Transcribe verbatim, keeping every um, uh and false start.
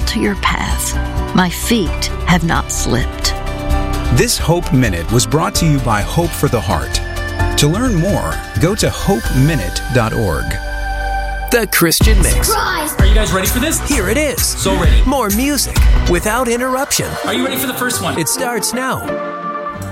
to your path. My feet have not slipped. This Hope Minute was brought to you by Hope for the Heart. To learn more, go to hope minute dot org. The Christian Mix. Surprise! Are you guys ready for this? Here it is. So ready. More music without interruption. Are you ready for the first one? It starts now.